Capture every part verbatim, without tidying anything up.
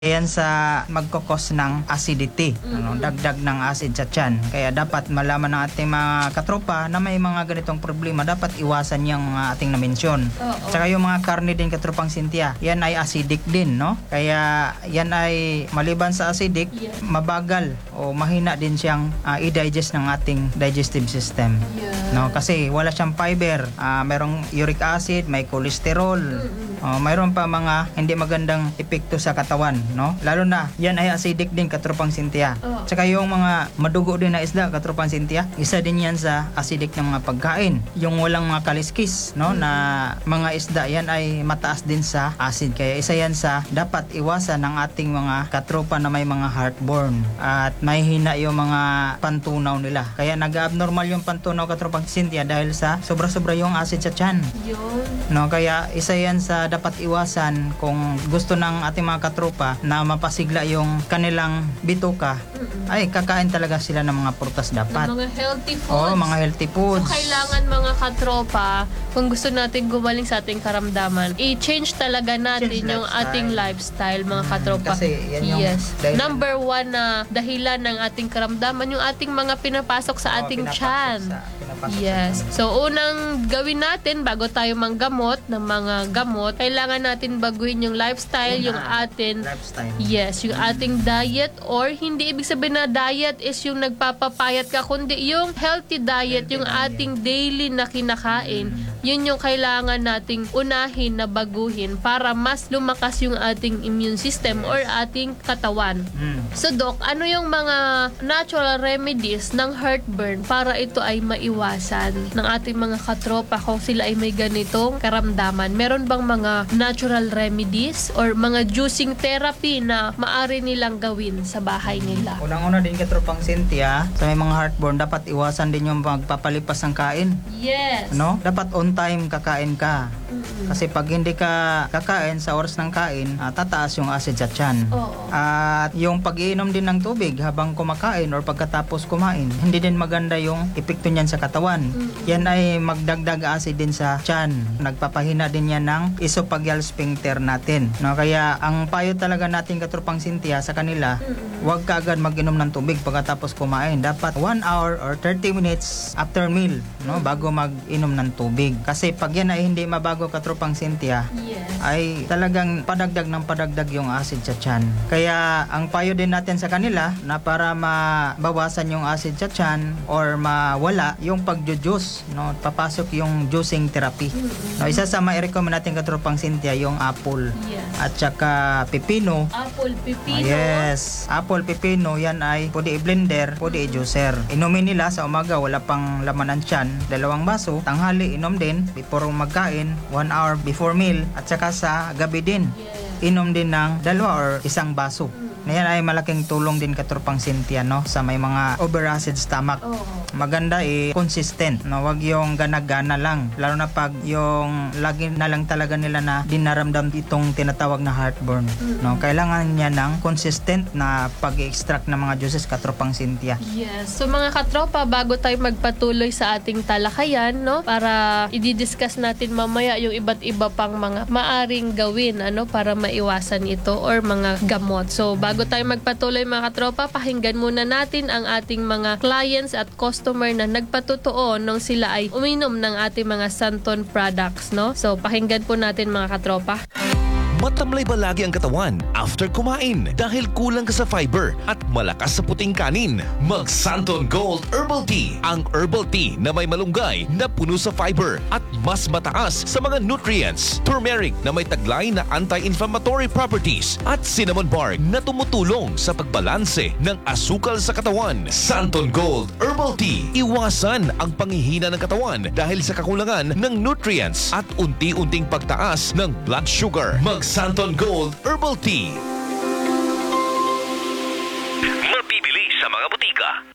Yan sa magkokos ng acidity, ano, dagdag ng acid sa tiyan. Kaya dapat malaman ng ating mga katropa na may mga ganitong problema, dapat iwasan yung mga ating na-mention. Tsaka yung mga karne din, katropang Cynthia, yan ay acidic din, no? Kaya yan ay maliban sa acidic, Yeah. mabagal o mahina din siyang uh, i-digest ng ating digestive system. Yeah. No, kasi wala siyang fiber, uh, mayroong uric acid, may cholesterol, uh, mayroon pa mga hindi magandang epekto sa katawan, no? Lalo na yan ay acidic din, katropang Cynthia. Oh. Tsaka yung mga madugo din na isda, katropang Cynthia, isa din yan sa acidic ng mga pagkain. Yung walang mga kaliskis, no, na mga isda, yan ay mataas din sa acid. Kaya isa yan sa dapat iwasan ng ating mga katropa na may mga heartburn at may hina yung mga pantunaw nila. Kaya nag-abnormal yung pantunaw, katropang Cynthia, dahil sa sobra-sobra yung acid sa tiyan. Yun. No, kaya isa yan sa dapat iwasan kung gusto ng ating mga katropa na mapasigla yung kanilang bituka. Mm-mm. Ay kakain talaga sila ng mga prutas dapat. Ng mga healthy foods. Oo, mga healthy foods. So, kailangan mga katropa, kung gusto natin gumaling sa ating karamdaman, i-change talaga natin Change yung lifestyle. ating lifestyle, mga katropa. Kasi yan yung yes. dahilan. Number one na dahilan ng ating karamdaman, yung ating mga pinapasok sa Oo, ating pinapasok tiyan. sa- pinapasok Yes. sa- So, unang gawin natin bago tayo manggamot ng mga gamot, kailangan natin baguhin yung lifestyle, Una, yung atin lifestyle. yes, yung ating diet, or hindi ibig sabihin na diet is yung nagpapapayat ka, kundi yung healthy diet, Healthy yung diet. ating daily na kinakain. Yun yung kailangan nating unahin na baguhin para mas lumakas yung ating immune system or ating katawan. Mm. So Doc, ano yung mga natural remedies ng heartburn para ito ay maiwasan ng ating mga katropa kung sila ay may ganitong karamdaman? Meron bang mga natural remedies or mga juicing therapy na maaari nilang gawin sa bahay nila? Unang-una din, katropang Cynthia, sa may mga heartburn, dapat iwasan din yung magpapalipas ng kain. Yes. No? Dapat on time kakain ka. Mm-mm. Kasi pag hindi ka kakain sa oras ng kain, ah, tataas yung acid sa tiyan. Oo. At yung pag-iinom din ng tubig habang kumakain or pagkatapos kumain, hindi din maganda yung epekto niyan sa katawan. Mm. Yan ay magdagdag acid din sa tiyan. Nagpapahina din yan ng esophageal sphincter natin. No, kaya ang payo talaga natin, katropang Cynthia, sa kanila, Mm-mm. huwag ka agad mag-inom ng tubig pagkatapos kumain. Dapat one hour or thirty minutes after meal, no, bago mag-inom ng tubig. Kasi pag yan ay hindi mabago, katropang Cynthia, Yes. ay talagang padagdag ng padagdag yung acid sa tiyan. Kaya ang payo din natin sa kanila na para mabawasan yung acid sa tiyan or mawala yung pagjujuice, no, papasok yung juicing therapy. No, isa sa mai-recommend natin, katropang Cynthia, yung apple Yes. at saka pipino. Apple, Ah, pipino. yes, apple, pipino, yan ay pwede i-blender, pwede i-juicer. Inumin nila sa umaga, wala pang laman ng tiyan, dalawang baso. Tanghali, inom din before magkain, one hour before meal. At saka sa gabi din, Yes. inom din ng dalawa or isang baso. Na yan ay malaking tulong din, katropang Cynthia, no, sa may mga overacid stomach. Oo. Maganda eh, consistent, no, wag yung gana-gana lang, lalo na pag yung lagi na lang talaga nila na dinaramdam itong tinatawag na heartburn. No, kailangan niya ng consistent na pag-extract ng mga juices, katropang Cynthia. Yes. So mga katropa, bago tayo magpatuloy sa ating talakayan, no, para i-discuss natin mamaya yung iba't iba pang mga maaring gawin, ano, para maiwasan ito or mga gamot. So bago tayo magpatuloy, mga katropa, pakinggan muna natin ang ating mga clients at customer na nagpatotoo nung sila ay uminom ng ating mga Santon products, no? So pakinggan po natin, mga katropa. Matamlay ba lagi ang katawan after kumain dahil kulang ka sa fiber at malakas sa puting kanin? Mag Santon Gold Herbal Tea, ang herbal tea na may malunggay na puno sa fiber at mas mataas sa mga nutrients. Turmeric na may taglay na anti-inflammatory properties at cinnamon bark na tumutulong sa pagbalanse ng asukal sa katawan. Santon Gold Herbal Tea, iwasan ang panghihina ng katawan dahil sa kakulangan ng nutrients at unti-unting pagtaas ng blood sugar. Mag Santon Gold Herbal Tea. Mabibili sa mga butika.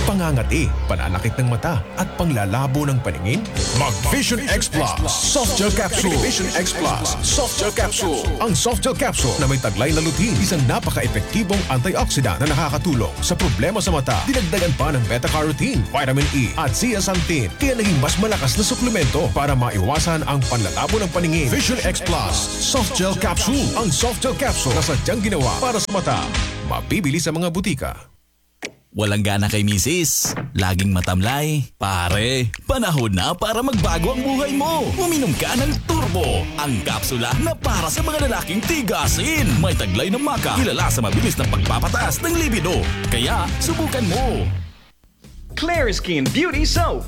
pangangati, pananakit ng mata, at panglalabo ng paningin? Mag Vision X Plus Soft Gel Capsule. Vision X Plus Soft Gel Capsule. Ang Soft Gel Capsule na may taglay na lutein, isang napaka-epektibong antioxidant na nakakatulong sa problema sa mata. Dinagdagan pa ng beta-carotene, vitamin E at zeaxanthin, kaya naging mas malakas na suplemento para maiwasan ang panlalabo ng paningin. Vision X Plus Soft Gel Capsule. Ang Soft Gel Capsule na sadyang ginawa para sa mata. Mabibili sa mga butika. Walang gana kay misis, laging matamlay. Pare, panahon na para magbago ang buhay mo. Uminom ka ng Turbo, ang kapsula na para sa mga lalaking tigasin. May taglay ng maka, kilala sa mabilis na pagpapataas ng libido. Kaya, subukan mo. Clear Skin Beauty Soap.